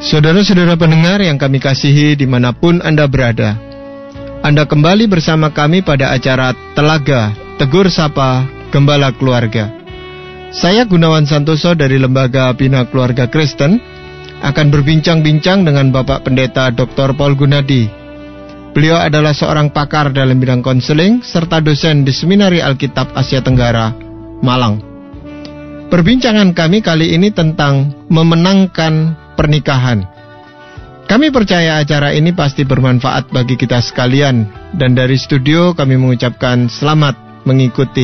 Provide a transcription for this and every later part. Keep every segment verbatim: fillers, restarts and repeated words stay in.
Saudara-saudara pendengar yang kami kasihi dimanapun Anda berada, Anda kembali bersama kami pada acara Telaga Tegur Sapa Gembala Keluarga. Saya Gunawan Santoso dari Lembaga Bina Keluarga Kristen akan berbincang-bincang dengan Bapak Pendeta doktor Paul Gunadi. Beliau adalah seorang pakar dalam bidang konseling serta dosen di Seminari Alkitab Asia Tenggara, Malang. Perbincangan kami kali ini tentang memenangkan pernikahan. Kami percaya acara ini pasti bermanfaat bagi kita sekalian, dan dari studio kami mengucapkan selamat mengikuti.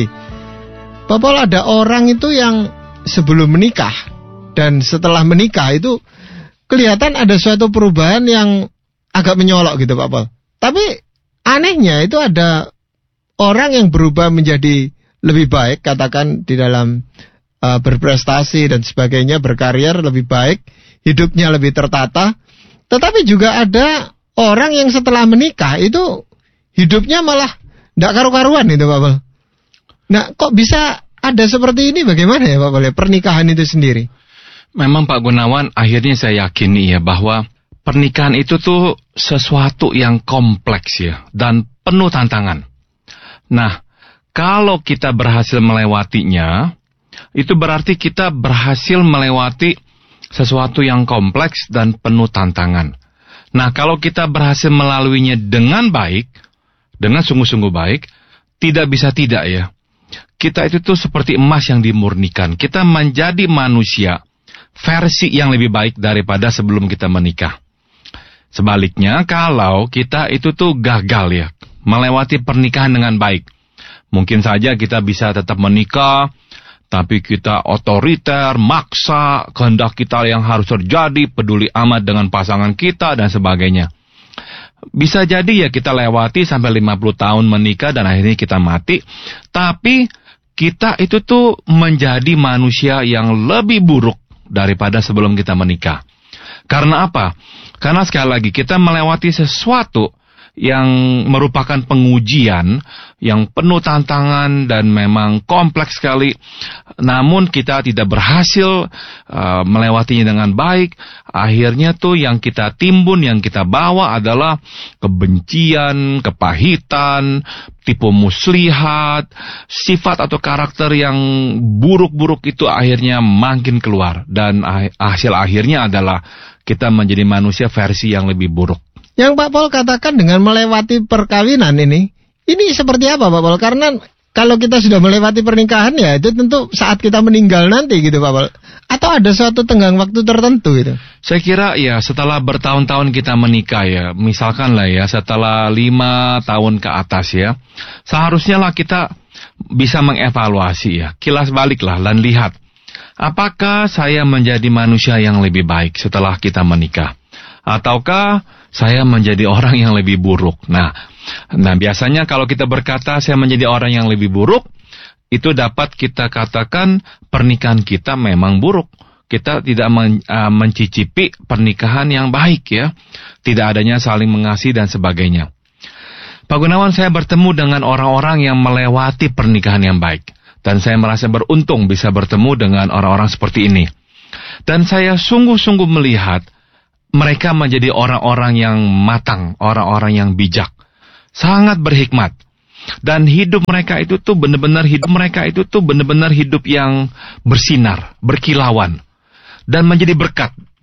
Pak Paul, ada orang itu yang sebelum menikah dan setelah menikah itu kelihatan ada suatu perubahan yang agak menyolok gitu Pak Paul. Tapi anehnya itu ada orang yang berubah menjadi lebih baik, katakan di dalam uh, berprestasi dan sebagainya, berkarir lebih baik, hidupnya lebih tertata. Tetapi juga ada orang yang setelah menikah itu hidupnya malah tidak karu-karuan itu Pak Paul. Nah, kok bisa ada seperti ini? Bagaimana ya Pak Paul, pernikahan itu sendiri? Memang Pak Gunawan, akhirnya saya yakini ya bahwa pernikahan itu tuh sesuatu yang kompleks ya dan penuh tantangan. Nah, kalau kita berhasil melewatinya, itu berarti kita berhasil melewati sesuatu yang kompleks dan penuh tantangan. Nah, kalau kita berhasil melaluinya dengan baik, dengan sungguh-sungguh baik, tidak bisa tidak ya. Kita itu tuh seperti emas yang dimurnikan. Kita menjadi manusia versi yang lebih baik daripada sebelum kita menikah. Sebaliknya, kalau kita itu tuh gagal ya, melewati pernikahan dengan baik, mungkin saja kita bisa tetap menikah, tapi kita otoriter, maksa, kehendak kita yang harus terjadi, peduli amat dengan pasangan kita, dan sebagainya. Bisa jadi ya kita lewati sampai lima puluh tahun menikah dan akhirnya kita mati, tapi kita itu tuh menjadi manusia yang lebih buruk daripada sebelum kita menikah. Karena apa? Karena sekali lagi kita melewati sesuatu yang merupakan pengujian yang penuh tantangan dan memang kompleks sekali. Namun kita tidak berhasil uh, melewatinya dengan baik. Akhirnya tuh yang kita timbun, yang kita bawa adalah kebencian, kepahitan, tipu muslihat, sifat atau karakter yang buruk-buruk itu akhirnya makin keluar. Dan hasil akhirnya adalah kita menjadi manusia versi yang lebih buruk. Yang Pak Paul katakan dengan melewati perkawinan ini, ini seperti apa Pak Paul? Karena kalau kita sudah melewati pernikahan ya itu tentu saat kita meninggal nanti gitu Pak Paul. Atau ada suatu tenggang waktu tertentu gitu? Saya kira ya setelah bertahun-tahun kita menikah ya, misalkan lah ya setelah lima tahun ke atas ya, seharusnya lah kita bisa mengevaluasi ya, kilas balik lah dan lihat. Apakah saya menjadi manusia yang lebih baik setelah kita menikah? Ataukah saya menjadi orang yang lebih buruk? Nah, nah biasanya kalau kita berkata saya menjadi orang yang lebih buruk, itu dapat kita katakan pernikahan kita memang buruk. Kita tidak men, uh, mencicipi pernikahan yang baik ya. Tidak adanya saling mengasihi dan sebagainya. Pak Gunawan, saya bertemu dengan orang-orang yang melewati pernikahan yang baik. Dan saya merasa beruntung bisa bertemu dengan orang-orang seperti ini. Dan saya sungguh-sungguh melihat mereka menjadi orang-orang yang matang, orang-orang yang bijak, sangat berhikmat. Dan hidup mereka itu tuh benar-benar hidup mereka itu tuh benar-benar hidup yang bersinar, berkilauan, dan menjadi berkat